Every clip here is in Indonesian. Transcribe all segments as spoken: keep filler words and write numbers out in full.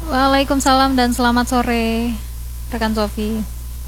Waalaikumsalam dan selamat sore, rekan Sofi.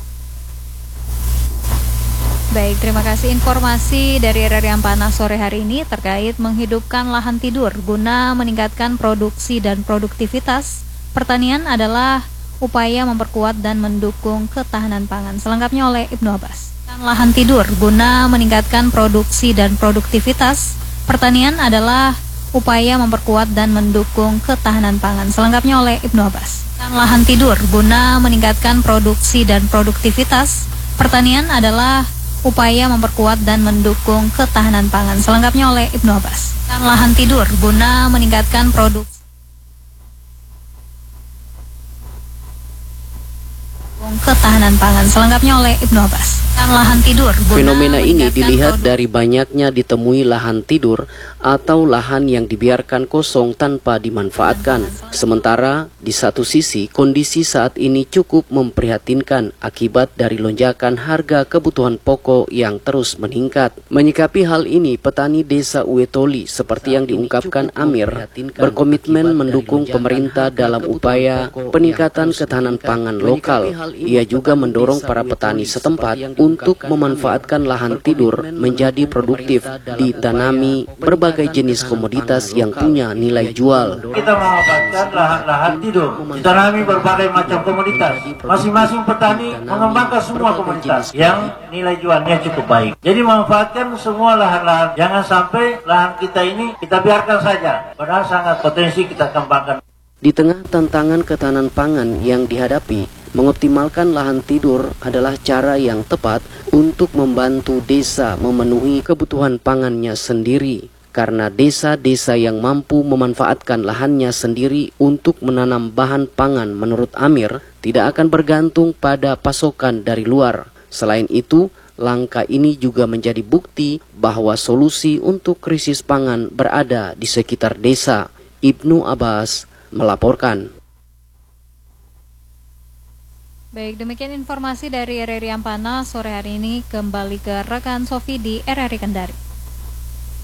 Baik, terima kasih informasi dari R R I Ampana sore hari ini terkait menghidupkan lahan tidur guna meningkatkan produksi dan produktivitas. Pertanian adalah upaya memperkuat dan mendukung ketahanan pangan. Selengkapnya oleh Ibnu Abbas. Lahan tidur guna meningkatkan produksi dan produktivitas. Pertanian adalah upaya memperkuat dan mendukung ketahanan pangan. Selengkapnya oleh Ibnu Abbas. Lahan tidur guna meningkatkan produksi dan produktivitas. Pertanian adalah upaya memperkuat dan mendukung ketahanan pangan. Selengkapnya oleh Ibnu Abbas. Lahan tidur guna meningkatkan produksi ketahanan pangan. Selengkapnya oleh Ibnu Abbas. Lahan tidur. Fenomena ini dilihat dari banyaknya ditemui lahan tidur atau lahan yang dibiarkan kosong tanpa dimanfaatkan. Sementara di satu sisi kondisi saat ini cukup memprihatinkan akibat dari lonjakan harga kebutuhan pokok yang terus meningkat. Menyikapi hal ini, petani desa Uetoli seperti yang diungkapkan Amir berkomitmen mendukung pemerintah dalam upaya peningkatan ketahanan pangan lokal. Ia juga mendorong para petani setempat untuk memanfaatkan lahan tidur menjadi produktif, ditanami berbagai jenis komoditas yang punya nilai jual. Kita memanfaatkan lahan-lahan tidur, ditanami berbagai macam komoditas. Masing-masing petani mengembangkan semua komoditas yang nilai jualnya cukup baik. Jadi memanfaatkan semua lahan-lahan. Jangan sampai lahan kita ini kita biarkan saja, padahal sangat potensi kita kembangkan. Di tengah tantangan ketahanan pangan yang dihadapi, mengoptimalkan lahan tidur adalah cara yang tepat untuk membantu desa memenuhi kebutuhan pangannya sendiri. Karena desa-desa yang mampu memanfaatkan lahannya sendiri untuk menanam bahan pangan menurut Amir tidak akan bergantung pada pasokan dari luar. Selain itu, langkah ini juga menjadi bukti bahwa solusi untuk krisis pangan berada di sekitar desa. Ibnu Abbas melaporkan. Baik, demikian informasi dari R R I Ampana sore hari ini. Kembali ke rekan Sofi di R R I Kendari.